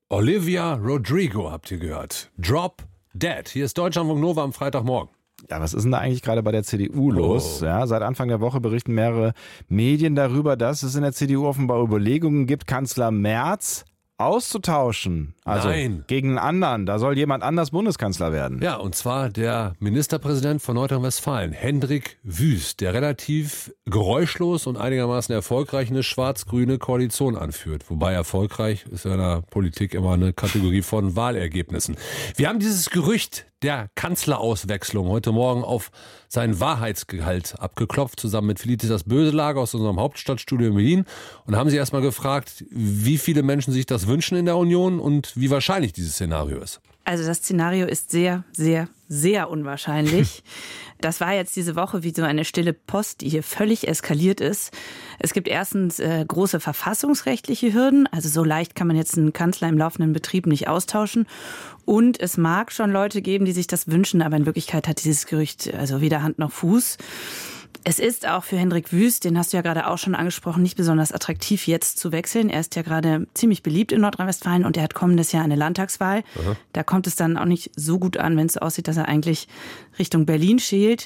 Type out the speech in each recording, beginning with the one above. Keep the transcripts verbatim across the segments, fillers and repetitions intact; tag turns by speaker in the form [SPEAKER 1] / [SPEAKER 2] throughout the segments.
[SPEAKER 1] Olivia Rodrigo habt ihr gehört. Drop Dead. Hier ist Deutschlandfunk Nova am Freitagmorgen.
[SPEAKER 2] Ja, was ist denn da eigentlich gerade bei der C D U los?
[SPEAKER 1] Oh.
[SPEAKER 2] Ja, seit Anfang der Woche berichten mehrere Medien darüber, dass es in der C D U offenbar Überlegungen gibt, Kanzler Merz auszutauschen. Also
[SPEAKER 1] Nein.
[SPEAKER 2] gegen einen anderen. Da soll jemand anders Bundeskanzler werden.
[SPEAKER 1] Ja, und zwar der Ministerpräsident von Nordrhein-Westfalen, Hendrik Wüst, der relativ geräuschlos und einigermaßen erfolgreich eine schwarz-grüne Koalition anführt. Wobei erfolgreich ist ja in der Politik immer eine Kategorie von Wahlergebnissen. Wir haben dieses Gerücht der Kanzlerauswechslung heute Morgen auf seinen Wahrheitsgehalt abgeklopft, zusammen mit Felicitas Böselager aus unserem Hauptstadtstudio in Berlin. Und haben sie erstmal gefragt, wie viele Menschen sich das wünschen in der Union und wie wahrscheinlich dieses Szenario ist.
[SPEAKER 3] Also das Szenario ist sehr, sehr, sehr unwahrscheinlich. Das war jetzt diese Woche wie so eine stille Post, die hier völlig eskaliert ist. Es gibt erstens äh, große verfassungsrechtliche Hürden. Also so leicht kann man jetzt einen Kanzler im laufenden Betrieb nicht austauschen. Und es mag schon Leute geben, die sich das wünschen, aber in Wirklichkeit hat dieses Gerücht also weder Hand noch Fuß. Es ist auch für Hendrik Wüst, den hast du ja gerade auch schon angesprochen, nicht besonders attraktiv, jetzt zu wechseln. Er ist ja gerade ziemlich beliebt in Nordrhein-Westfalen und er hat kommendes Jahr eine Landtagswahl. Aha. Da kommt es dann auch nicht so gut an, wenn es so aussieht, dass er eigentlich Richtung Berlin schält.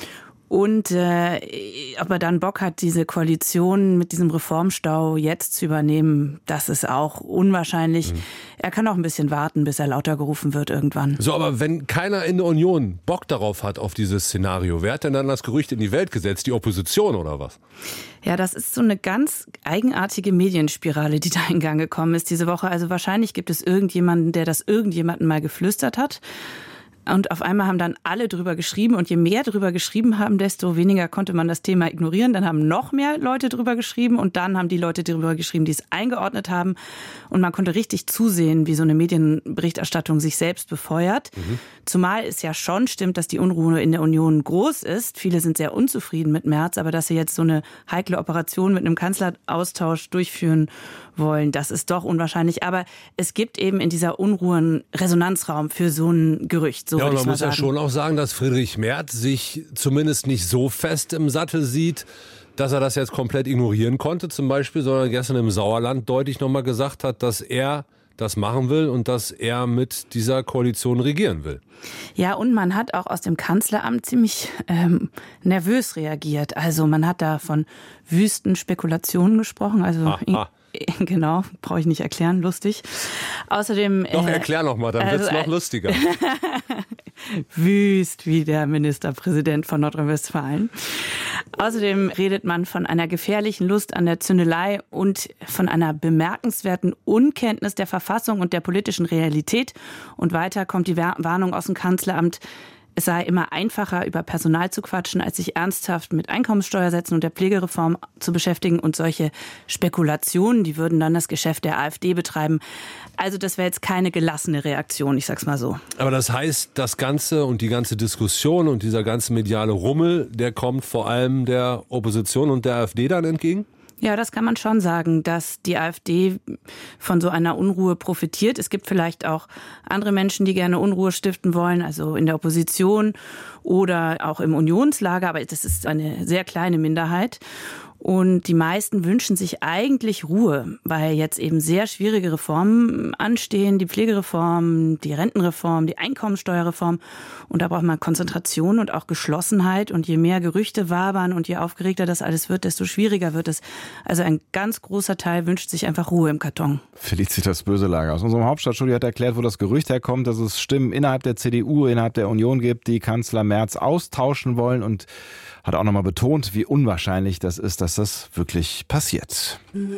[SPEAKER 3] Und äh, ob er dann Bock hat, diese Koalition mit diesem Reformstau jetzt zu übernehmen, das ist auch unwahrscheinlich. Mhm. Er kann auch ein bisschen warten, bis er lauter gerufen wird irgendwann.
[SPEAKER 1] So, aber wenn keiner in der Union Bock darauf hat, auf dieses Szenario, wer hat denn dann das Gerücht in die Welt gesetzt? Die Opposition oder was?
[SPEAKER 3] Ja, das ist so eine ganz eigenartige Medienspirale, die da in Gang gekommen ist diese Woche. Also wahrscheinlich gibt es irgendjemanden, der das irgendjemandem mal geflüstert hat. Und auf einmal haben dann alle drüber geschrieben und je mehr drüber geschrieben haben, desto weniger konnte man das Thema ignorieren. Dann haben noch mehr Leute drüber geschrieben und dann haben die Leute drüber geschrieben, die es eingeordnet haben. Und man konnte richtig zusehen, wie so eine Medienberichterstattung sich selbst befeuert. Mhm. Zumal es ja schon stimmt, dass die Unruhe in der Union groß ist. Viele sind sehr unzufrieden mit Merz, aber dass sie jetzt so eine heikle Operation mit einem Kanzleraustausch durchführen wollen, das ist doch unwahrscheinlich. Aber es gibt eben in dieser Unruhe einen Resonanzraum für so ein Gerücht. So
[SPEAKER 1] ja, und man muss
[SPEAKER 3] sagen.
[SPEAKER 1] ja schon auch sagen, dass Friedrich Merz sich zumindest nicht so fest im Sattel sieht, dass er das jetzt komplett ignorieren konnte zum Beispiel, sondern gestern im Sauerland deutlich nochmal gesagt hat, dass er das machen will und dass er mit dieser Koalition regieren will.
[SPEAKER 3] Ja, und man hat auch aus dem Kanzleramt ziemlich ähm, nervös reagiert. Also man hat da von wüsten Spekulationen gesprochen. Also ah, ah. Genau, brauche ich nicht erklären, lustig. Außerdem...
[SPEAKER 1] Doch,
[SPEAKER 3] äh,
[SPEAKER 1] erklär noch mal, dann
[SPEAKER 3] also,
[SPEAKER 1] wird's noch lustiger.
[SPEAKER 3] Wüst wie der Ministerpräsident von Nordrhein-Westfalen. Außerdem redet man von einer gefährlichen Lust an der Zündelei und von einer bemerkenswerten Unkenntnis der Verfassung und der politischen Realität. Und weiter kommt die Warnung aus dem Kanzleramt, es sei immer einfacher, über Personal zu quatschen, als sich ernsthaft mit Einkommenssteuersätzen und der Pflegereform zu beschäftigen. Und solche Spekulationen, die würden dann das Geschäft der AfD betreiben. Also das wäre jetzt keine gelassene Reaktion, ich sag's mal so.
[SPEAKER 1] Aber das heißt, das Ganze und die ganze Diskussion und dieser ganze mediale Rummel, der kommt vor allem der Opposition und der AfD dann entgegen?
[SPEAKER 3] Ja, das kann man schon sagen, dass die AfD von so einer Unruhe profitiert. Es gibt vielleicht auch andere Menschen, die gerne Unruhe stiften wollen, also in der Opposition oder auch im Unionslager, aber das ist eine sehr kleine Minderheit. Und die meisten wünschen sich eigentlich Ruhe, weil jetzt eben sehr schwierige Reformen anstehen, die Pflegereform, die Rentenreform, die Einkommensteuerreform. Und da braucht man Konzentration und auch Geschlossenheit. Und je mehr Gerüchte wabern und je aufgeregter das alles wird, desto schwieriger wird es. Also ein ganz großer Teil wünscht sich einfach Ruhe im Karton.
[SPEAKER 2] Felicitas Böselager aus unserem Hauptstadtstudio hat erklärt, wo das Gerücht herkommt, dass es Stimmen innerhalb der C D U, innerhalb der Union gibt, die Kanzler Merz austauschen wollen, und hat auch nochmal betont, wie unwahrscheinlich das ist, dass das wirklich passiert.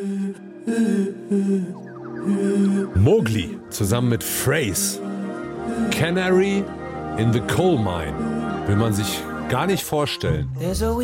[SPEAKER 1] Mowgli zusammen mit Phrase. Canary in the Coal Mine. Will man sich gar nicht vorstellen.